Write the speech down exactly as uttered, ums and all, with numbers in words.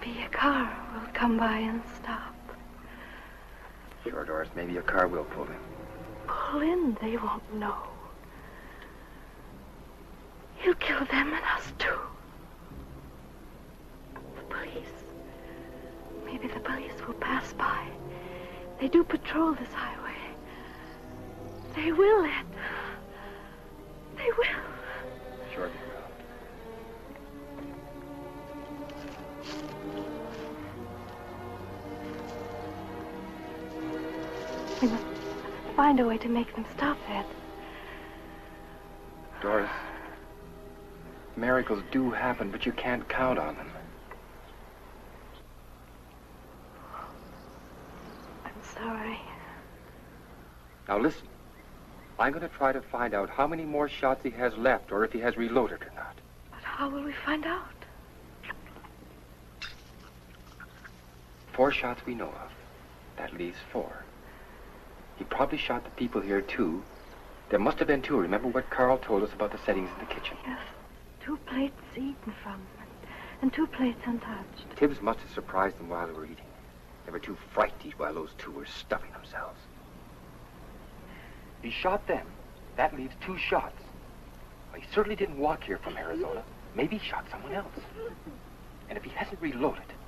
Maybe a car will come by and stop. Sure, Doris, maybe a car will pull in. Pull in, they won't know. He'll kill them and us too. The police. Maybe the police will pass by. They do patrol this highway. They will, Ed. They will. Sure they will. We must find a way to make them stop, Ed. Doris, miracles do happen, but you can't count on them. I'm sorry. Now listen. I'm going to try to find out how many more shots he has left, or if he has reloaded or not. But how will we find out? Four shots we know of. That leaves four. He probably shot the people here, too. There must have been two. Remember what Carl told us about the settings in the kitchen? Yes. Two plates eaten from, and, and two plates untouched. Tibbs must have surprised them while they were eating. They were too frightened to eat while those two were stuffing themselves. He shot them. That leaves two shots. Well, he certainly didn't walk here from Arizona. Maybe he shot someone else. And if he hasn't reloaded,